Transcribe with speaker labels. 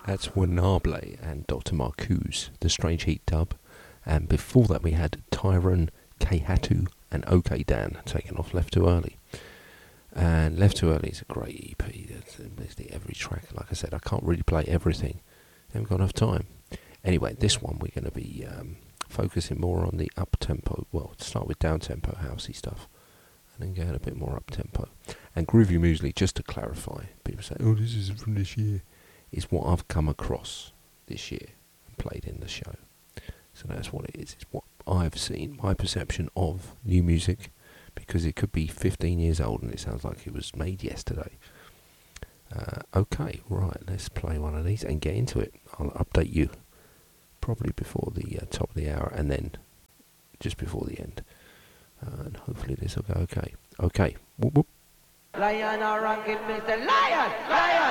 Speaker 1: That's Wanable and Dr. Marcuse, the Strange Heat dub. And before that we had Tyron, K-Hatu and OK Dan taken off Left Too Early. And Left Too Early is a great EP. That's basically every track. Like I said, I can't really play everything. I haven't got enough time. Anyway, this one we're going to be focusing more on the up-tempo. Well, to start with down-tempo housey stuff. And then go a bit more up-tempo. And Groovy Muesli, just to clarify, people say, oh, this isn't from this year. It's what I've come across this year and played in the show. So that's what it is. It's what I've seen, my perception of new music, because it could be 15 years old and it sounds like it was made yesterday. Okay, right, let's play one of these and get into it. I'll update you probably before the top of the hour and then just before the end. And hopefully this will go okay. Okay, whoop whoop.
Speaker 2: Lion or ranking Mr. Lion! Lion!